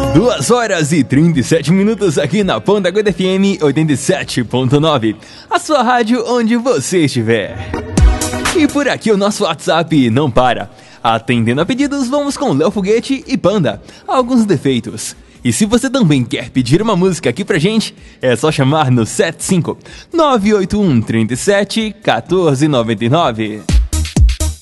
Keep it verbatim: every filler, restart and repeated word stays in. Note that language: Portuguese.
duas horas e trinta e sete minutos aqui na Panda Aguda F M oitenta e sete ponto nove, a sua rádio onde você estiver. E por aqui o nosso WhatsApp não para. Atendendo a pedidos, vamos com Léo Foguete e Panda, alguns defeitos. E se você também quer pedir uma música aqui pra gente, é só chamar no sete cinco nove oito um três sete um quatro nove nove.